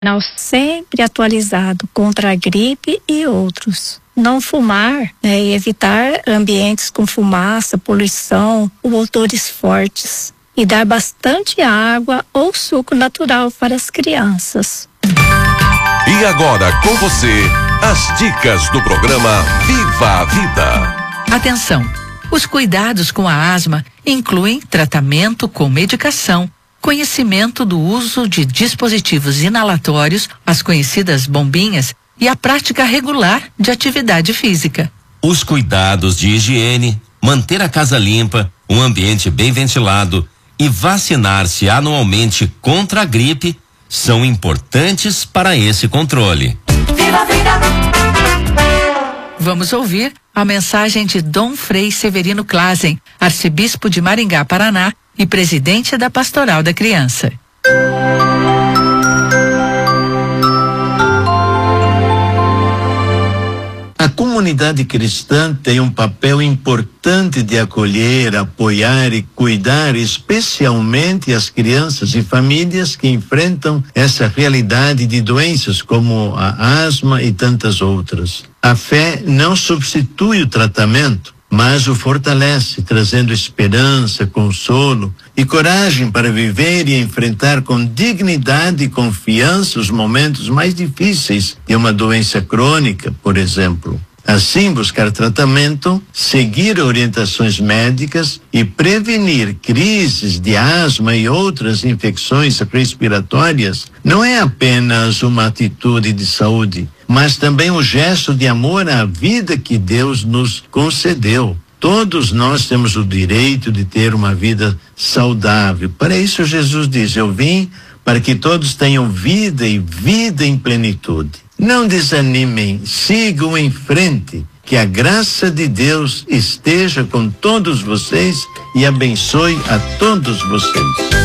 sempre atualizado contra a gripe e outros. Não fumar, e evitar ambientes com fumaça, poluição ou odores fortes. E dar bastante água ou suco natural para as crianças. E agora com você, as dicas do programa Viva a Vida. Atenção! Os cuidados com a asma incluem tratamento com medicação, conhecimento do uso de dispositivos inalatórios, as conhecidas bombinhas, e a prática regular de atividade física. Os cuidados de higiene, manter a casa limpa, um ambiente bem ventilado e vacinar-se anualmente contra a gripe são importantes para esse controle. Viva a vida! Vamos ouvir a mensagem de Dom Frei Severino Klazen, arcebispo de Maringá, Paraná e presidente da Pastoral da Criança. A comunidade cristã tem um papel importante de acolher, apoiar e cuidar especialmente as crianças e famílias que enfrentam essa realidade de doenças como a asma e tantas outras. A fé não substitui o tratamento, mas o fortalece, trazendo esperança, consolo e coragem para viver e enfrentar com dignidade e confiança os momentos mais difíceis de uma doença crônica, por exemplo. Assim, buscar tratamento, seguir orientações médicas e prevenir crises de asma e outras infecções respiratórias não é apenas uma atitude de saúde, mas também um gesto de amor à vida que Deus nos concedeu. Todos nós temos o direito de ter uma vida saudável. Para isso Jesus diz: eu vim para que todos tenham vida e vida em plenitude. Não desanimem, sigam em frente, que a graça de Deus esteja com todos vocês e abençoe a todos vocês.